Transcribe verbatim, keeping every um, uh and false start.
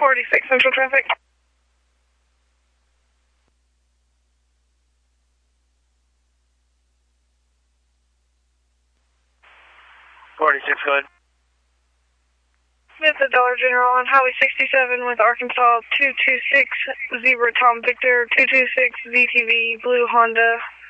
forty-six Central Traffic. forty-six, go ahead. Smith at Dollar General on Highway sixty-seven with Arkansas two two six Zebra Tom Victor two two six Z T V Blue Honda